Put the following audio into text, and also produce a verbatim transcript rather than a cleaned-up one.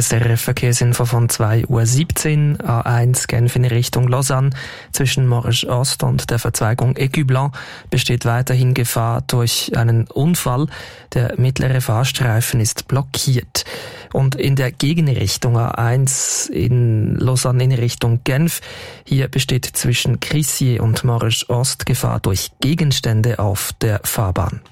S R F Verkehrsinfo von zwei Uhr siebzehn, A eins Genf in Richtung Lausanne. Zwischen Morges Ost und der Verzweigung Écu-Blanc besteht weiterhin Gefahr durch einen Unfall. Der mittlere Fahrstreifen ist blockiert. Und in der Gegenrichtung A eins in Lausanne in Richtung Genf, hier besteht zwischen Crissier und Morges Ost Gefahr durch Gegenstände auf der Fahrbahn.